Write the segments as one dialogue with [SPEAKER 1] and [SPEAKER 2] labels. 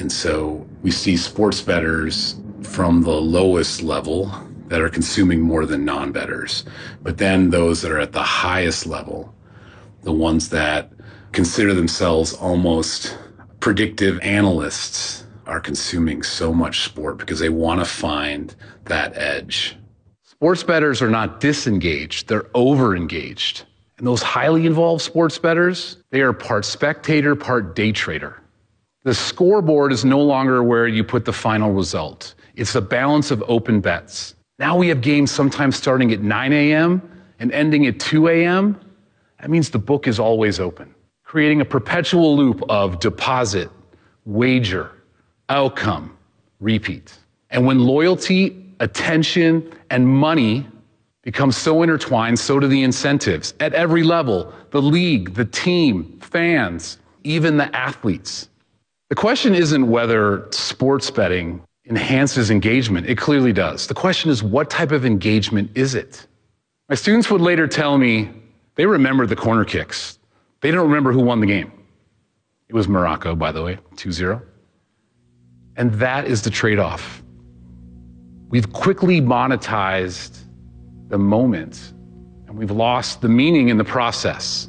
[SPEAKER 1] And so we see sports bettors from the lowest level that are consuming more than non-bettors. But then those that are at the highest level, the ones that consider themselves almost predictive analysts, are consuming so much sport because they want to find that edge. Sports bettors are not disengaged, they're over-engaged. And those highly involved sports bettors, they are part spectator, part day trader. The scoreboard is no longer where you put the final result. It's a balance of open bets. Now we have games sometimes starting at 9 a.m. and ending at 2 a.m. That means the book is always open, creating a perpetual loop of deposit, wager, outcome, repeat. And when loyalty, attention, and money become so intertwined, so do the incentives at every level, the league, the team, fans, even the athletes. The question isn't whether sports betting enhances engagement. It clearly does. The question is, what type of engagement is it? My students would later tell me they remember the corner kicks. They don't remember who won the game. It was Morocco, by the way, 2-0. And that is the trade-off. We've quickly monetized the moment, and we've lost the meaning in the process.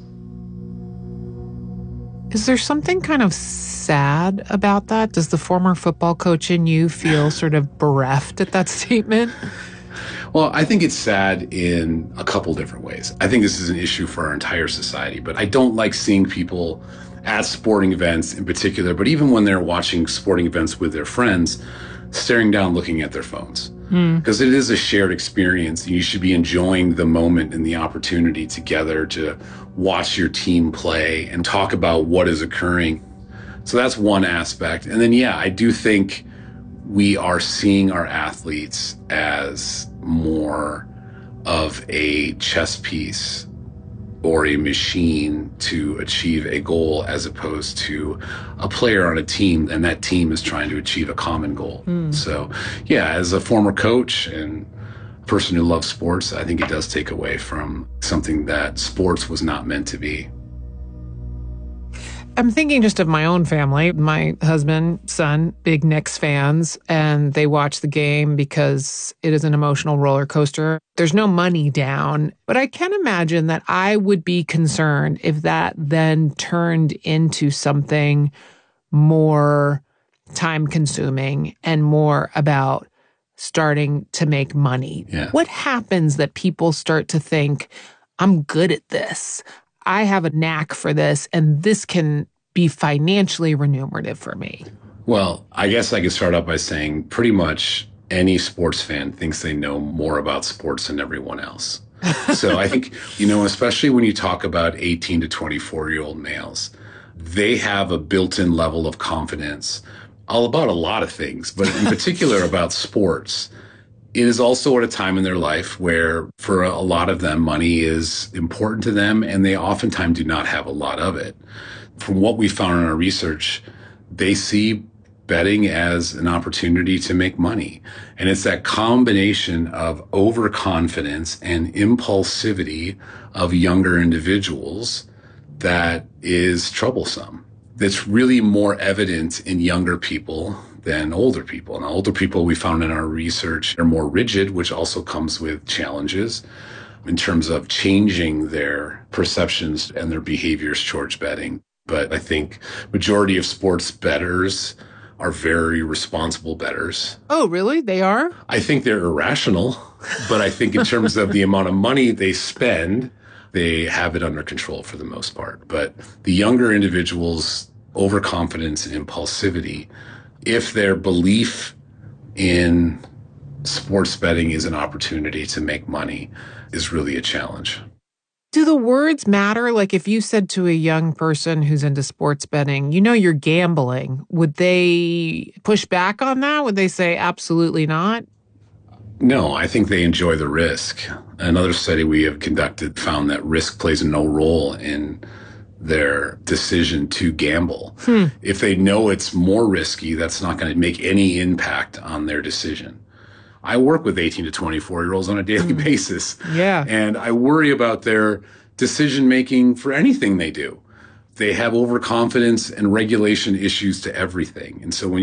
[SPEAKER 2] Is there something kind of sad about that? Does the former football coach in you feel sort of bereft at that statement?
[SPEAKER 1] Well, I think it's sad in a couple different ways. I think this is an issue for our entire society, but I don't like seeing people at sporting events in particular, but even when they're watching sporting events with their friends, staring down, looking at their phones. Because it is a shared experience. You should be enjoying the moment and the opportunity together to watch your team play and talk about what is occurring. So that's one aspect. And then, yeah, I do think we are seeing our athletes as more of a chess piece or a machine to achieve a goal as opposed to a player on a team, and that team is trying to achieve a common goal. So, yeah, as a former coach and person who loves sports, I think it does take away from something that sports was not meant to be.
[SPEAKER 2] I'm thinking just of my own family. My husband, son, big Knicks fans, and they watch the game because it is an emotional roller coaster. There's no money down, but I can imagine that I would be concerned if that then turned into something more time-consuming and more about starting to make money.
[SPEAKER 1] Yeah.
[SPEAKER 2] What happens that people start to think, I'm good at this, I have a knack for this, and this can be financially remunerative for me?
[SPEAKER 1] Well, I guess I could start out by saying pretty much any sports fan thinks they know more about sports than everyone else. So I think, especially when you talk about 18 to 24-year-old males, they have a built-in level of confidence all about a lot of things, but in particular about sports. It is also at a time in their life where, for a lot of them, money is important to them, and they oftentimes do not have a lot of it. From what we found in our research, they see betting as an opportunity to make money. And it's that combination of overconfidence and impulsivity of younger individuals that is troublesome. That's really more evident in younger people than older people. And older people, we found in our research, are more rigid, which also comes with challenges in terms of changing their perceptions and their behaviors towards betting. But I think majority of sports bettors are very responsible bettors.
[SPEAKER 2] Oh, really? They are?
[SPEAKER 1] I think they're irrational, but I think in terms of the amount of money they spend, they have it under control for the most part. But the younger individuals, overconfidence and impulsivity, if their belief in sports betting is an opportunity to make money, is really a challenge.
[SPEAKER 2] Do the words matter? Like if you said to a young person who's into sports betting, you're gambling, would they push back on that? Would they say absolutely not?
[SPEAKER 1] No, I think they enjoy the risk. Another study we have conducted found that risk plays no role in their decision to gamble. If they know it's more risky, that's not going to make any impact on their decision. I work with 18 to 24-year-olds on a daily basis.
[SPEAKER 2] Yeah.
[SPEAKER 1] And I worry about their decision-making for anything they do. They have overconfidence and regulation issues to everything. And so when